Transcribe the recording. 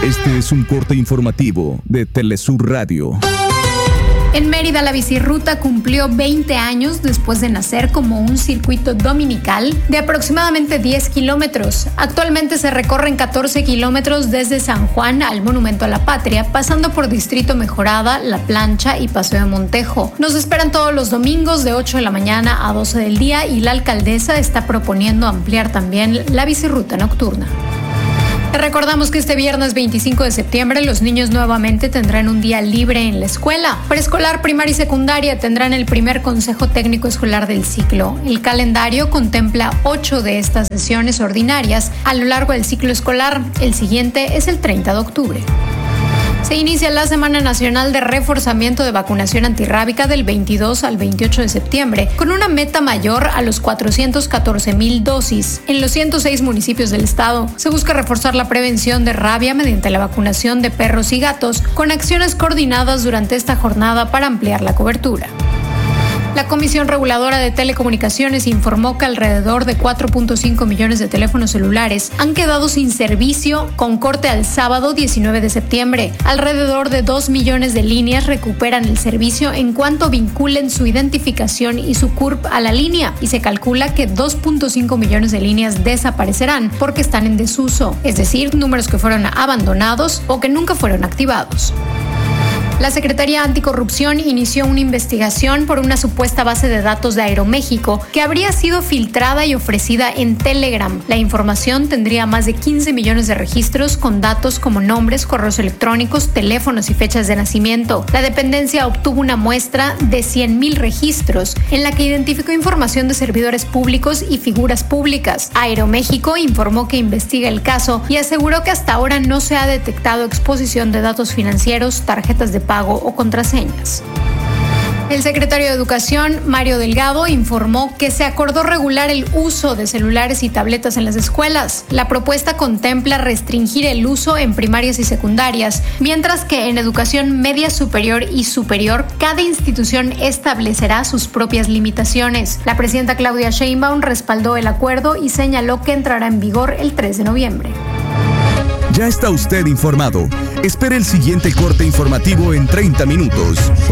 Este es un corte informativo de Telesur Radio. En Mérida, la bicirruta cumplió 20 años después de nacer como un circuito dominical de aproximadamente 10 kilómetros. Actualmente se recorren 14 kilómetros desde San Juan al Monumento a la Patria, pasando por Distrito Mejorada, La Plancha y Paseo de Montejo. Nos esperan todos los domingos de 8 de la mañana a 12 del día y la alcaldesa está proponiendo ampliar también la bicirruta nocturna. Recordamos que este viernes 25 de septiembre los niños nuevamente tendrán un día libre en la escuela. Preescolar, primaria y secundaria tendrán el primer consejo técnico escolar del ciclo. El calendario contempla 8 de estas sesiones ordinarias a lo largo del ciclo escolar. El siguiente es el 30 de octubre. Se inicia la Semana Nacional de Reforzamiento de Vacunación Antirrábica del 22 al 28 de septiembre, con una meta mayor a los 414,000 dosis. En los 106 municipios del estado se busca reforzar la prevención de rabia mediante la vacunación de perros y gatos, con acciones coordinadas durante esta jornada para ampliar la cobertura. La Comisión Reguladora de Telecomunicaciones informó que alrededor de 4.5 millones de teléfonos celulares han quedado sin servicio con corte al sábado 19 de septiembre. Alrededor de 2 millones de líneas recuperan el servicio en cuanto vinculen su identificación y su CURP a la línea, y se calcula que 2.5 millones de líneas desaparecerán porque están en desuso, es decir, números que fueron abandonados o que nunca fueron activados. La Secretaría Anticorrupción inició una investigación por una supuesta base de datos de Aeroméxico que habría sido filtrada y ofrecida en Telegram. La información tendría más de 15 millones de registros con datos como nombres, correos electrónicos, teléfonos y fechas de nacimiento. La dependencia obtuvo una muestra de 100,000 registros en la que identificó información de servidores públicos y figuras públicas. Aeroméxico informó que investiga el caso y aseguró que hasta ahora no se ha detectado exposición de datos financieros, tarjetas de pago o contraseñas. El secretario de Educación, Mario Delgado, informó que se acordó regular el uso de celulares y tabletas en las escuelas. La propuesta contempla restringir el uso en primarias y secundarias, mientras que en educación media superior y superior, cada institución establecerá sus propias limitaciones. La presidenta Claudia Sheinbaum respaldó el acuerdo y señaló que entrará en vigor el 3 de noviembre. Ya está usted informado. Espere el siguiente corte informativo en 30 minutos.